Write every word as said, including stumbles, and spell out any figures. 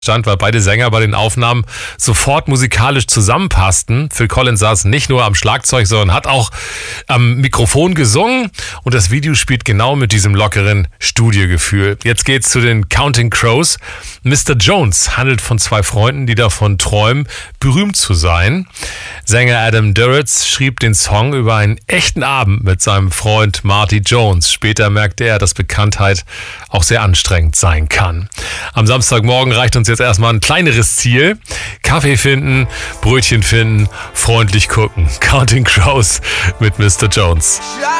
stand, weil beide Sänger bei den Aufnahmen sofort musikalisch zusammenpassten. Phil Collins saß nicht nur am Schlagzeug, sondern hat auch am Mikrofon gesungen und das Video spielt genau mit diesem lockeren Studiogefühl. Jetzt geht's zu den Counting Crows. Mister Jones handelt von zwei Freunden, die davon träumen, berühmt zu sein. Sänger Adam Duritz schrieb den Song über einen echten Abend mit seinem Freund Marty Jones. Später merkte er, dass Bekanntheit auch sehr anstrengend sein kann. Am Samstagmorgen reicht uns jetzt erstmal ein kleineres Ziel. Kaffee finden, Brötchen finden, freundlich gucken. Counting Crows mit Mister Jones.